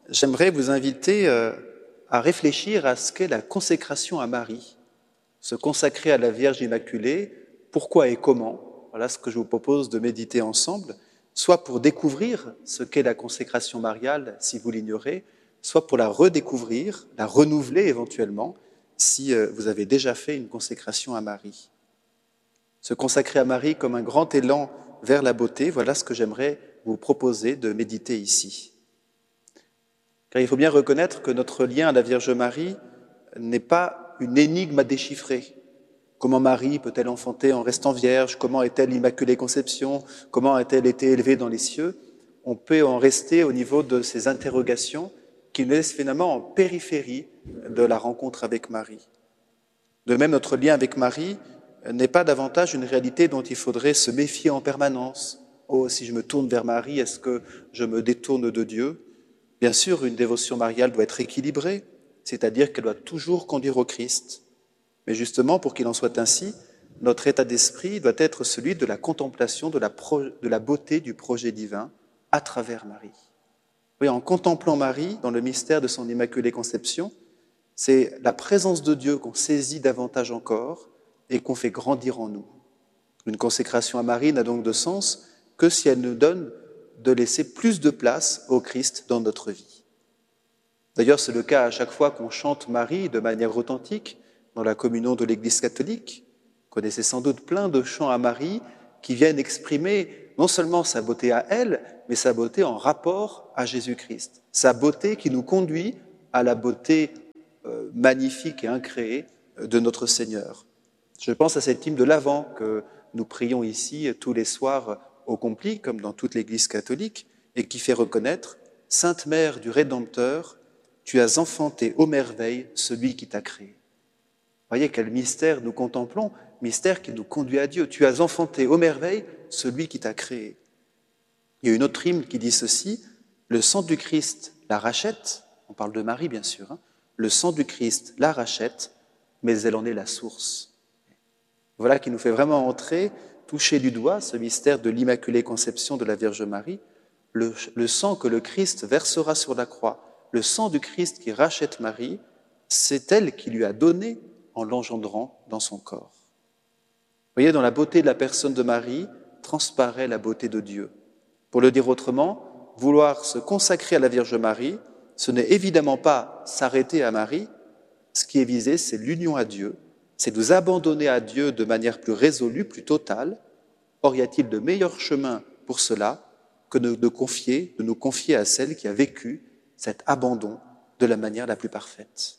j'aimerais vous inviter à réfléchir à ce qu'est la consécration à Marie. Se consacrer à la Vierge Immaculée, pourquoi et comment, voilà ce que je vous propose de méditer ensemble, soit pour découvrir ce qu'est la consécration mariale, si vous l'ignorez, soit pour la redécouvrir, la renouveler éventuellement, si vous avez déjà fait une consécration à Marie. Se consacrer à Marie comme un grand élan vers la beauté, voilà ce que j'aimerais vous proposer de méditer ici. Car il faut bien reconnaître que notre lien à la Vierge Marie n'est pas une énigme à déchiffrer. Comment Marie peut-elle enfanter en restant vierge? Comment est-elle l'Immaculée Conception? Comment a-t-elle été élevée dans les cieux? On peut en rester au niveau de ces interrogations qui nous laissent finalement en périphérie de la rencontre avec Marie. De même, notre lien avec Marie n'est pas davantage une réalité dont il faudrait se méfier en permanence. Oh, si je me tourne vers Marie, est-ce que je me détourne de Dieu? Bien sûr, une dévotion mariale doit être équilibrée, c'est-à-dire qu'elle doit toujours conduire au Christ. Mais justement, pour qu'il en soit ainsi, notre état d'esprit doit être celui de la contemplation de la beauté du projet divin à travers Marie. Oui, en contemplant Marie dans le mystère de son Immaculée Conception, c'est la présence de Dieu qu'on saisit davantage encore et qu'on fait grandir en nous. Une consécration à Marie n'a donc de sens que si elle nous donne de laisser plus de place au Christ dans notre vie. D'ailleurs, c'est le cas à chaque fois qu'on chante Marie de manière authentique dans la communion de l'Église catholique. Vous connaissez sans doute plein de chants à Marie qui viennent exprimer non seulement sa beauté à elle, mais sa beauté en rapport à Jésus-Christ. Sa beauté qui nous conduit à la beauté magnifique et incréée de notre Seigneur. Je pense à cet hymne de l'Avent que nous prions ici tous les soirs au complit, comme dans toute l'Église catholique, et qui fait reconnaître « Sainte Mère du Rédempteur, tu as enfanté ô merveille celui qui t'a créé. » Voyez quel mystère nous contemplons, mystère qui nous conduit à Dieu. Tu as enfanté ô merveille celui qui t'a créé. Il y a une autre hymne qui dit ceci, le sang du Christ la rachète, on parle de Marie bien sûr, hein, le sang du Christ la rachète, mais elle en est la source. Voilà qui nous fait vraiment entrer, toucher du doigt ce mystère de l'Immaculée Conception de la Vierge Marie, le sang que le Christ versera sur la croix, le sang du Christ qui rachète Marie, c'est elle qui lui a donné en l'engendrant dans son corps. Vous voyez, dans la beauté de la personne de Marie, transparaît la beauté de Dieu. Pour le dire autrement, vouloir se consacrer à la Vierge Marie, ce n'est évidemment pas s'arrêter à Marie, ce qui est visé, c'est l'union à Dieu, c'est nous abandonner à Dieu de manière plus résolue, plus totale. Or, y a-t-il de meilleur chemin pour cela que de nous confier à celle qui a vécu cet abandon de la manière la plus parfaite.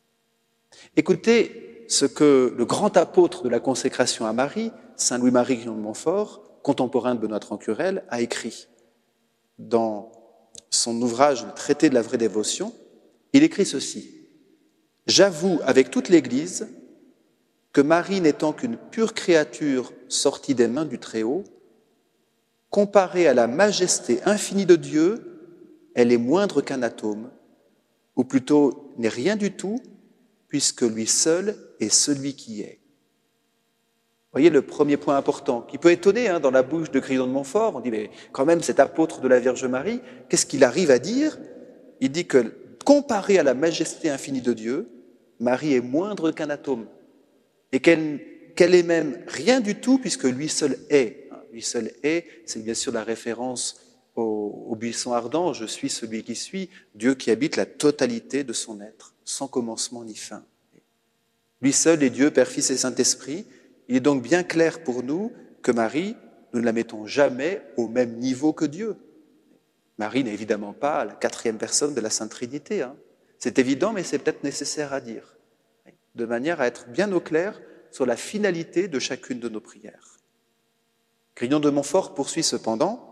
Écoutez ce que le grand apôtre de la consécration à Marie, saint Louis-Marie Grignon de Montfort, contemporain de Benoît Trancurel, a écrit. Dans son ouvrage « Le traité de la vraie dévotion », il écrit ceci. « J'avoue avec toute l'Église que Marie n'étant qu'une pure créature sortie des mains du Très-Haut, comparée à la majesté infinie de Dieu, elle est moindre qu'un atome, ou plutôt n'est rien du tout, puisque lui seul est celui qui est. » Vous voyez le premier point important, qui peut étonner dans la bouche de Grignon de Montfort. On dit, mais quand même, cet apôtre de la Vierge Marie, qu'est-ce qu'il arrive à dire? Il dit que, comparé à la majesté infinie de Dieu, Marie est moindre qu'un atome. Et qu'elle est même rien du tout, puisque lui seul est. Lui seul est, c'est bien sûr la référence au buisson ardent, je suis celui qui suis, Dieu qui habite la totalité de son être, sans commencement ni fin. Lui seul est Dieu, Père, Fils et Saint-Esprit. Il est donc bien clair pour nous que Marie, nous ne la mettons jamais au même niveau que Dieu. Marie n'est évidemment pas la quatrième personne de la Sainte Trinité. C'est évident, mais c'est peut-être nécessaire à dire, de manière à être bien au clair sur la finalité de chacune de nos prières. Grignon de Montfort poursuit cependant.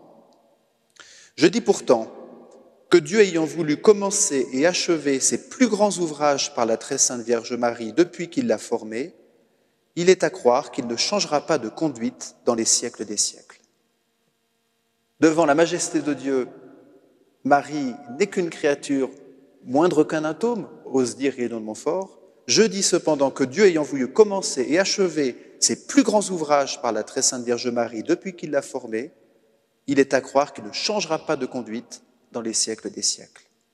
Je dis pourtant que Dieu ayant voulu commencer et achever ses plus grands ouvrages par la très sainte Vierge Marie depuis qu'il l'a formée, il est à croire qu'il ne changera pas de conduite dans les siècles des siècles. Devant la majesté de Dieu, Marie n'est qu'une créature moindre qu'un atome, ose dire Grignon de Montfort. Je dis cependant que Dieu ayant voulu commencer et achever ses plus grands ouvrages par la très sainte Vierge Marie depuis qu'il l'a formée, il est à croire qu'il ne changera pas de conduite dans les siècles des siècles.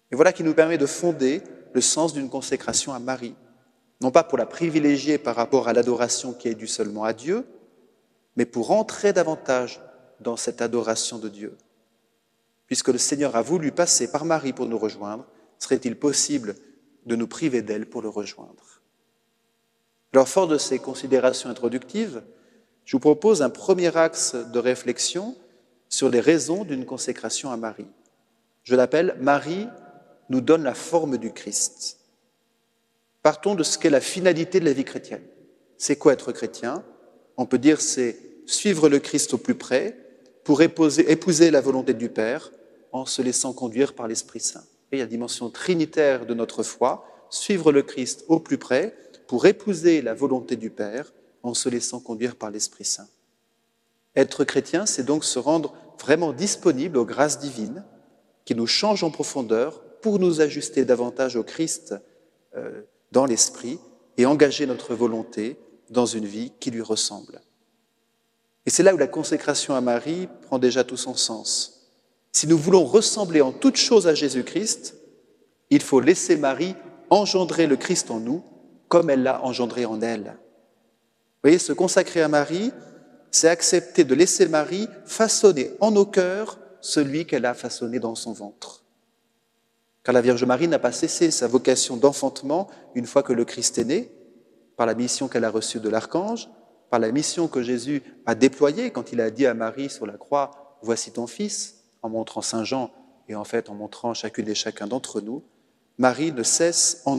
Et voilà qui nous permet de fonder le sens d'une consécration à Marie, non pas pour la privilégier par rapport à l'adoration qui est due seulement à Dieu, mais pour entrer davantage dans cette adoration de Dieu. Puisque le Seigneur a voulu passer par Marie pour nous rejoindre, serait-il possible de nous priver d'elle pour le rejoindre? Alors, fort de ces considérations introductives, je vous propose un premier axe de réflexion sur les raisons d'une consécration à Marie. Je l'appelle « Marie nous donne la forme du Christ ». Partons de ce qu'est la finalité de la vie chrétienne. C'est quoi être chrétien? On peut dire c'est suivre le Christ au plus près pour épouser la volonté du Père en se laissant conduire par l'Esprit Saint. Et il y a la dimension trinitaire de notre foi, suivre le Christ au plus près pour épouser la volonté du Père en se laissant conduire par l'Esprit Saint. Être chrétien, c'est donc se rendre vraiment disponible aux grâces divines qui nous changent en profondeur pour nous ajuster davantage au Christ dans l'esprit et engager notre volonté dans une vie qui lui ressemble. Et c'est là où la consécration à Marie prend déjà tout son sens. Si nous voulons ressembler en toutes choses à Jésus-Christ, il faut laisser Marie engendrer le Christ en nous comme elle l'a engendré en elle. Vous voyez, se consacrer à Marie, c'est accepter de laisser Marie façonner en nos cœurs celui qu'elle a façonné dans son ventre. Car la Vierge Marie n'a pas cessé sa vocation d'enfantement une fois que le Christ est né, par la mission qu'elle a reçue de l'archange, par la mission que Jésus a déployée quand il a dit à Marie sur la croix « Voici ton fils », en montrant Saint Jean et en fait en montrant chacune et chacun d'entre nous, Marie ne cesse en